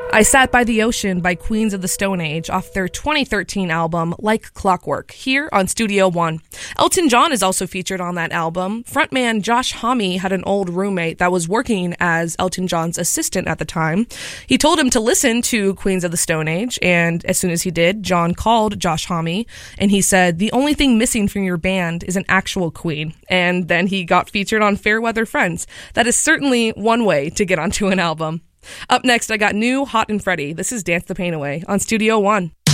I Sat by the Ocean by Queens of the Stone Age off their 2013 album Like Clockwork, here on Studio One. Elton John is also featured on that album. Frontman Josh Homme had an old roommate that was working as Elton John's assistant at the time. He told him to listen to Queens of the Stone Age, and as soon as he did, John called Josh Homme, and he said, "The only thing missing from your band is an actual queen." And then he got featured on Fairweather Friends. That is certainly one way to get onto an album. Up next, I got new Hot and Freddie. This is Dance the Pain Away on Studio One.